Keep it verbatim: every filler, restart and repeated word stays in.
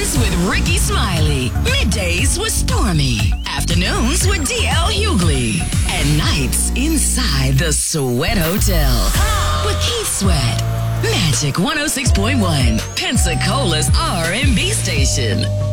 with Ricky Smiley. Middays with Stormy. Afternoons with D L Hughley. And nights inside the Sweat Hotel with Keith Sweat. Magic one oh six point one, Pensacola's R and B station.